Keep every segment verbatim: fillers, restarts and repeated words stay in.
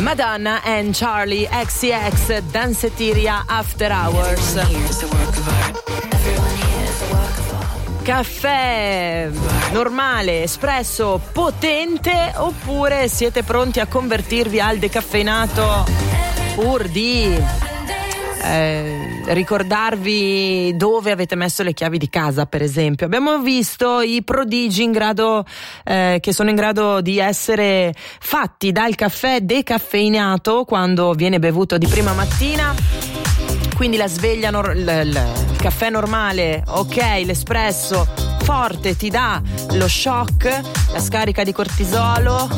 Madonna and Charlie X C X, Danceteria After Hours. Caffè normale, espresso, potente, oppure siete pronti a convertirvi al decaffeinato pur di eh, ricordarvi dove avete messo le chiavi di casa, per esempio? Abbiamo visto i prodigi in grado eh, che sono in grado di essere fatti dal caffè decaffeinato quando viene bevuto di prima mattina. Quindi la sveglia, nor- l- l- il caffè normale, ok, l'espresso forte ti dà lo shock, la scarica di cortisolo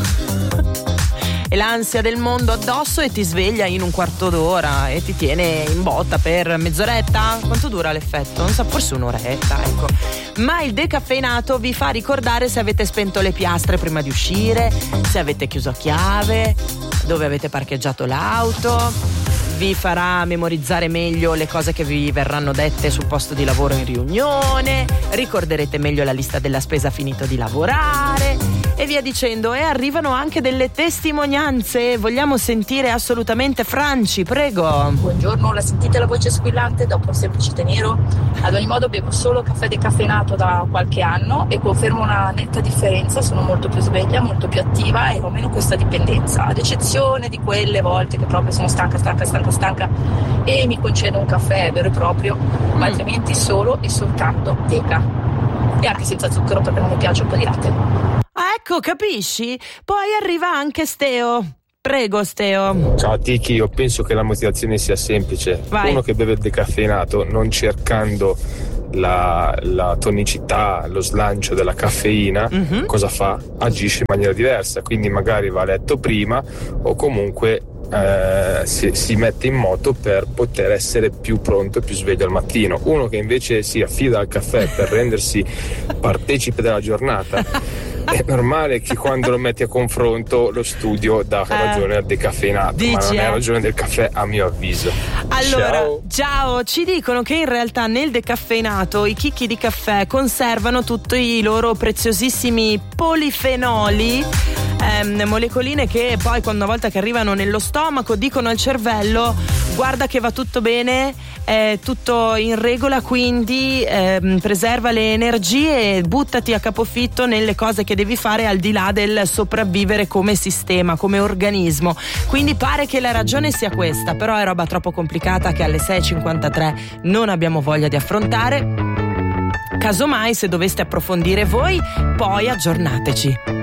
e l'ansia del mondo addosso e ti sveglia in un quarto d'ora e ti tiene in botta per mezz'oretta. Quanto dura l'effetto? Non so, forse un'oretta, ecco. Ma il decaffeinato vi fa ricordare se avete spento le piastre prima di uscire, se avete chiuso a chiave, dove avete parcheggiato l'auto. Vi farà memorizzare meglio le cose che vi verranno dette sul posto di lavoro in riunione, ricorderete meglio la lista della spesa finito di lavorare e via dicendo. E arrivano anche delle testimonianze, vogliamo sentire assolutamente Franci, prego. Buongiorno, la sentite la voce squillante dopo il semplice tè nero? Ad ogni modo bevo solo caffè decaffeinato da qualche anno e confermo una netta differenza, sono molto più sveglia, molto più attiva e ho meno questa dipendenza, ad eccezione di quelle volte che proprio sono stanca, stanca, stanca stanca e mi concedo un caffè vero e proprio, ma altrimenti solo e soltanto deca, e anche senza zucchero perché non mi piace un po' di latte. Ah, ecco, capisci? Poi arriva anche Steo. Prego Steo. Ciao Tiki, io penso che la motivazione sia semplice. Vai. Uno che beve il decaffeinato non cercando la, la tonicità, lo slancio della caffeina, mm-hmm. cosa fa? Agisce in maniera diversa, quindi magari va a letto prima o comunque Eh, si, si mette in moto per poter essere più pronto e più sveglio al mattino. Uno che invece si affida al caffè per rendersi partecipe della giornata, è normale che quando lo metti a confronto lo studio dà ragione al decaffeinato, dici, ma non è eh? ragione del caffè a mio avviso. Allora, ciao. ciao, ci dicono che in realtà nel decaffeinato i chicchi di caffè conservano tutti i loro preziosissimi polifenoli, ehm, molecoline che poi quando una volta che arrivano nello stomaco dicono al cervello: guarda che va tutto bene, è tutto in regola, quindi ehm, preserva le energie e buttati a capofitto nelle cose che devi fare al di là del sopravvivere come sistema, come organismo. Quindi pare che la ragione sia questa, però è roba troppo complicata che alle sei e cinquantatré non abbiamo voglia di affrontare. Casomai, se doveste approfondire voi, poi aggiornateci.